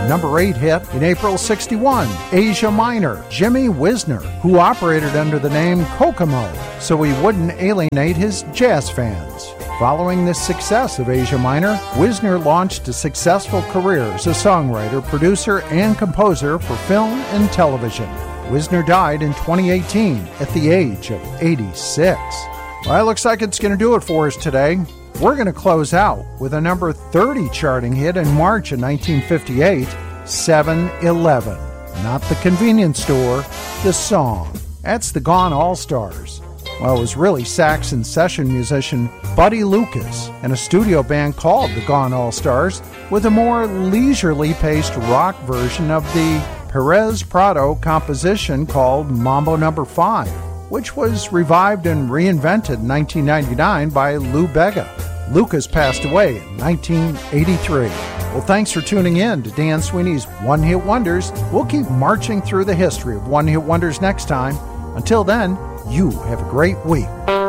number 8 hit in April '61, Asia Minor, Jimmy Wisner, who operated under the name Kokomo so he wouldn't alienate his jazz fans. Following the success of Asia Minor, Wisner launched a successful career as a songwriter, producer, and composer for film and television. Wisner died in 2018 at the age of 86. Well, it looks like it's going to do it for us today. We're going to close out with a number 30 charting hit in March of 1958, 7-Eleven. Not the convenience store, the song. That's the Gone All-Stars. Well, it was really sax session musician Buddy Lucas and a studio band called the Gone All-Stars with a more leisurely paced rock version of the Perez Prado composition called Mambo No. 5, which was revived and reinvented in 1999 by Lou Bega. Lucas passed away in 1983. Well, thanks for tuning in to Dan Sweeney's One Hit Wonders. We'll keep marching through the history of One Hit Wonders next time. Until then, you have a great week.